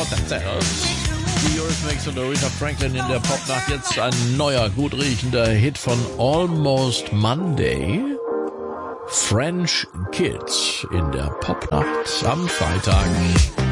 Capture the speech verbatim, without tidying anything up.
Die Eurythmics und Aretha Franklin in der Popnacht. Jetzt ein neuer, gut riechender Hit von Almost Monday. French Kids in der Popnacht am Freitag.